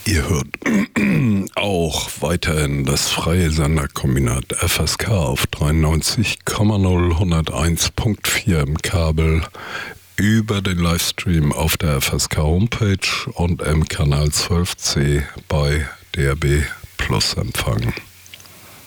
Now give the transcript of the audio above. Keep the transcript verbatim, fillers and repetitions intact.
Ihr hört auch weiterhin das freie Senderkombinat F S K auf dreiundneunzig Komma null hunderteins Punkt vier im Kabel, über den Livestream auf der F S K Homepage und im Kanal zwölf C bei D A B Plus empfangen.